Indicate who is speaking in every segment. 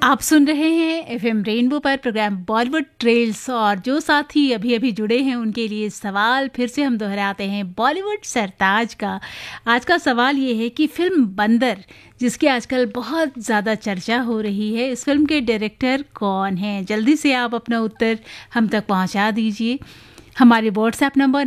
Speaker 1: आप सुन रहे हैं एफएम रेनबो पर प्रोग्राम बॉलीवुड ट्रेल्स। और जो साथी अभी अभी जुड़े हैं उनके लिए सवाल फिर से हम दोहराते हैं बॉलीवुड सरताज का। आज का सवाल ये है कि फिल्म बंदर, जिसकी आजकल बहुत ज़्यादा चर्चा हो रही है, इस फिल्म के डायरेक्टर कौन हैं? जल्दी से आप अपना उत्तर हम तक पहुंचा दीजिए हमारे व्हाट्सएप नंबर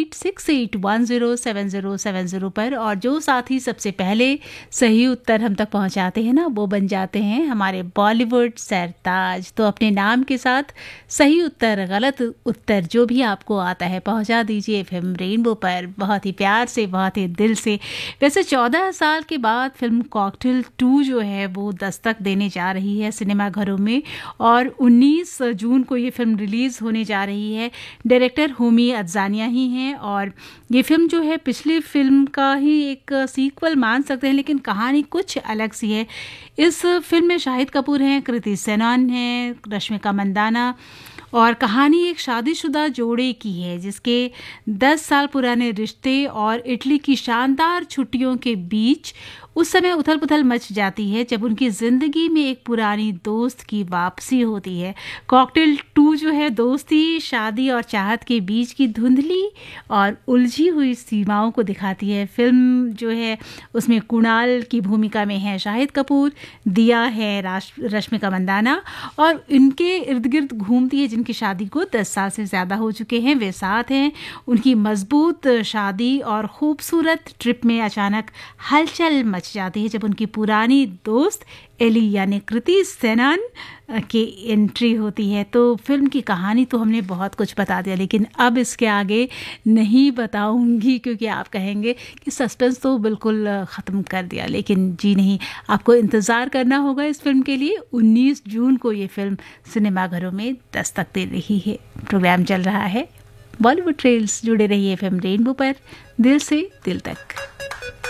Speaker 1: 9868107070 पर। और जो साथी सबसे पहले सही उत्तर हम तक पहुंचाते हैं ना, वो बन जाते हैं हमारे बॉलीवुड सरताज। तो अपने नाम के साथ सही उत्तर, गलत उत्तर जो भी आपको आता है पहुंचा दीजिए एफएम रेनबो पर, बहुत ही प्यार से, बहुत ही दिल से। वैसे 14 साल के बाद फिल्म कॉकटेल 2 जो है वो दस्तक देने जा रही है सिनेमाघरों में, और 19 जून को ये फिल्म रिलीज़ होने जा रही है। डायरेक्टर होमी अदजानिया ही हैं, और ये फिल्म जो है पिछली फिल्म का ही एक सीक्वल मान सकते हैं, लेकिन कहानी कुछ अलग सी है। इस फिल्म में शाहिद कपूर हैं, कृति सेनन हैं, रश्मिका मंदाना, और कहानी एक शादीशुदा जोड़े की है जिसके 10 साल पुराने रिश्ते और इटली की शानदार छुट्टियों के बीच उस समय उथल पुथल मच जाती है जब उनकी ज़िंदगी में एक पुरानी दोस्त की वापसी होती है। कॉकटेल 2 जो है दोस्ती, शादी और चाहत के बीच की धुंधली और उलझी हुई सीमाओं को दिखाती है। फिल्म जो है उसमें कुणाल की भूमिका में है शाहिद कपूर, दिया है रश्मिका मंदाना, और इनके इर्द गिर्द घूमती है जिनकी शादी को 10 साल से ज़्यादा हो चुके हैं, वे साथ हैं। उनकी मजबूत शादी और खूबसूरत ट्रिप में अचानक हलचल मच जाती है जब उनकी पुरानी दोस्त एली यानी कृति सेनन की एंट्री होती है। तो फिल्म की कहानी तो हमने बहुत कुछ बता दिया, लेकिन अब इसके आगे नहीं बताऊंगी क्योंकि आप कहेंगे कि सस्पेंस तो बिल्कुल ख़त्म कर दिया। लेकिन जी नहीं, आपको इंतज़ार करना होगा इस फिल्म के लिए। 19 जून को ये फिल्म सिनेमाघरों में दस्तक दे रही है। प्रोग्राम चल रहा है बॉलीवुड ट्रेल्स। जुड़े रहिए एफएम रेनबो पर, दिल से दिल तक।